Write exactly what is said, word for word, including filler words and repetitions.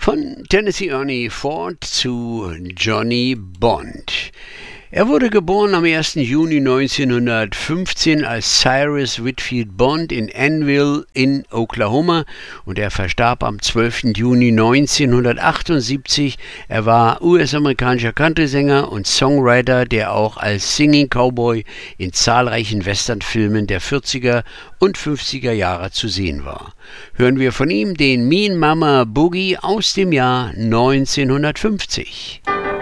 Von Tennessee Ernie Ford zu Johnny Bond. Er wurde geboren am ersten Juni neunzehnhundertfünfzehn als Cyrus Whitfield Bond in Annville in Oklahoma und er verstarb am zwölften Juni neunzehnhundertachtundsiebzig. Er war U S-amerikanischer Country-Sänger und Songwriter, der auch als Singing Cowboy in zahlreichen Westernfilmen der vierziger und fünfziger Jahre zu sehen war. Hören wir von ihm den Mean Mama Boogie aus dem Jahr neunzehnhundertfünfzig.